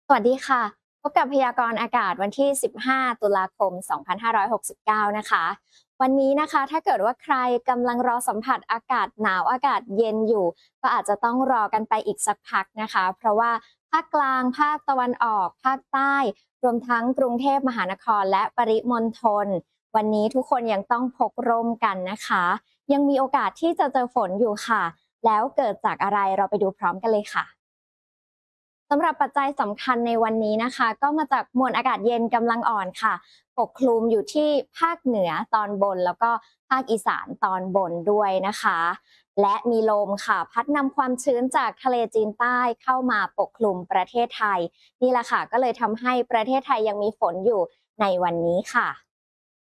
สวัสดีค่ะพบกับพยากรณ์อากาศวันที่ 15 ตุลาคม 2569 นะคะวันนี้นะคะถ้าเกิดว่าใครกำลังรอสัมผัสอากาศหนาวอากาศเย็นอยู่ก็อาจจะต้องรอกันไปอีกสักพักนะคะเพราะว่าภาคกลางภาคตะวันออกภาคใต้รวมทั้งกรุงเทพมหานครและปริมณฑลวันนี้ทุกคนยังต้องพกร่มกันนะคะยังมีโอกาสที่จะเจอฝนอยู่ค่ะแล้วเกิดจากอะไรเราไปดูพร้อมกันเลยค่ะ สำหรับปัจจัยสำคัญในวันนี้นะคะก็มาจากมวลอากาศเย็นกำลังอ่อนค่ะปกคลุมอยู่ที่ภาคเหนือตอนบนแล้วก็ภาคอีสานตอนบนด้วยนะคะและมีลมค่ะพัดนำความชื้นจากทะเลจีนใต้เข้ามาปกคลุมประเทศไทยนี่แหละค่ะก็เลยทำให้ประเทศไทยยังมีฝนอยู่ในวันนี้ค่ะ